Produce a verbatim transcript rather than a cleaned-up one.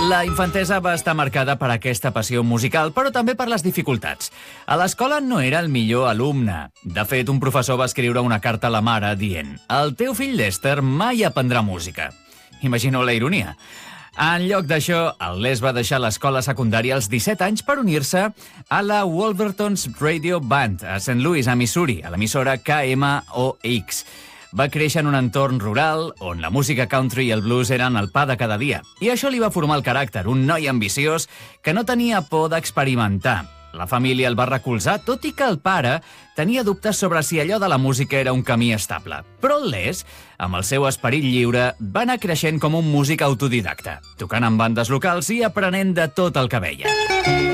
La infantesa va estar marcada per aquesta passió musical, però també per les dificultats. A l'escola no era el millor alumne. De fet, un professor va escriure una carta a la mare dient: «El teu fill Lester mai aprendrà música». Imagineu la ironia. En lloc d'això, el Les va deixar l'escola secundària als disset anys per unir-se a la Wolverton's Radio Band a Saint Louis, a Missouri, a l'emissora K M O X. Va créixer en un entorn rural on la música country i el blues eren el pa de cada dia. I això li va formar el caràcter, un noi ambiciós que no tenia por d'experimentar. La família el va recolzar, tot i que el pare tenia dubtes sobre si allò de la música era un camí estable. Però el Les, amb el seu esperit lliure, va anar creixent com un músic autodidacta, tocant en bandes locals i aprenent de tot el que veia.